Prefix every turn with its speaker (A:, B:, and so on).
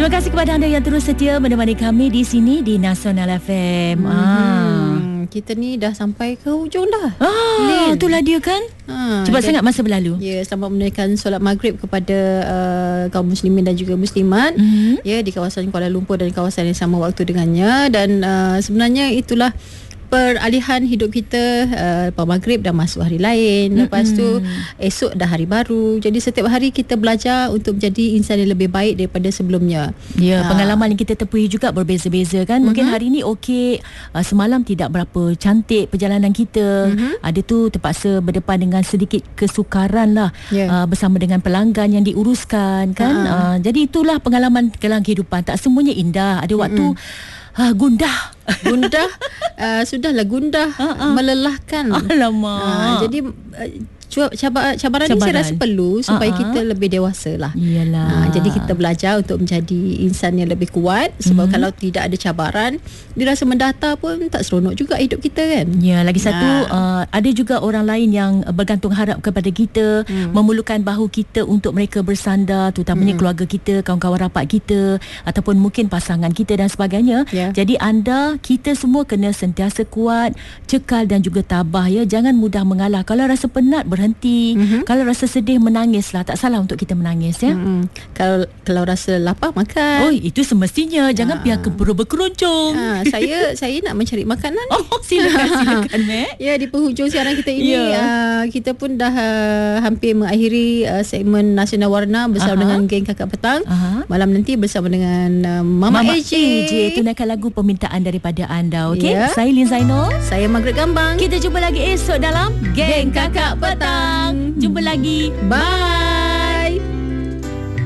A: Terima kasih kepada anda yang terus setia menemani kami di sini di Nasional FM.
B: Kita ni dah sampai ke hujung dah.
A: Itulah dia kan. Cepat sangat masa berlalu.
B: Ya, selamat menunaikan solat maghrib kepada kaum muslimin dan juga muslimat ya di kawasan Kuala Lumpur dan kawasan yang sama waktu dengannya. Dan sebenarnya itulah peralihan hidup kita, lepas maghrib dah masuk hari lain, lepas tu esok dah hari baru. Jadi setiap hari kita belajar untuk menjadi insan yang lebih baik daripada sebelumnya.
A: Ya, pengalaman yang kita tempuhi juga berbeza-beza kan. Mungkin hari ni okey, semalam tidak berapa cantik perjalanan kita. Ada tu terpaksa berdepan dengan sedikit kesukaran lah, bersama dengan pelanggan yang diuruskan kan. Jadi itulah pengalaman dalam kehidupan. Tak semuanya indah. Ada waktu gundah sudahlah gundah, melelahkan. Alamak.
B: Jadi cabaran ni saya rasa perlu supaya kita lebih dewasa lah. Jadi kita belajar untuk menjadi insan yang lebih kuat. Sebab kalau tidak ada cabaran, dirasa mendata pun tak seronok juga hidup kita kan.
A: Ya, lagi satu ada juga orang lain yang bergantung harap kepada kita, memerlukan bahu kita untuk mereka bersandar, terutamanya keluarga kita, kawan-kawan rapat kita, ataupun mungkin pasangan kita dan sebagainya. Jadi kita semua kena sentiasa kuat, cekal dan juga tabah ya. Jangan mudah mengalah. Kalau rasa penat, berhenti. Kalau rasa sedih, menangislah. Tak salah untuk kita menangis ya.
B: Kalau rasa lapar, makan.
A: Itu semestinya. Jangan biarkan perut berkeroncong.
B: Saya nak mencari makanan.
A: Silakan
B: Ya, di penghujung siaran kita ini kita pun dah hampir mengakhiri segmen Nasional Warna bersama dengan geng Kakak Petang. Malam nanti bersama dengan Mama AJ.
A: Tunaikan lagu permintaan daripada anda. Okey, saya Lin Zainul,
B: saya Margaret Gambang.
A: Kita jumpa lagi esok dalam Geng Kakak Petang. Jumpa lagi.
B: Bye.